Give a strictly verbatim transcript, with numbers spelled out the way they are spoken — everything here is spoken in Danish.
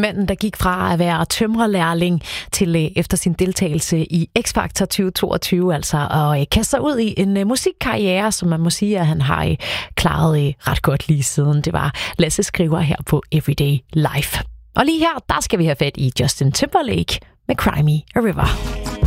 Manden, der gik fra at være tømrerlærling til øh, efter sin deltagelse i X Factor tyve toogtyve, altså at øh, kaste sig ud i en øh, musikkarriere, som man må sige, at han har øh, klaret øh, ret godt lige siden. Det var Lasse Skriver her på Everyday Life. Og lige her, der skal vi have fat i Justin Timberlake med Cry Me a River.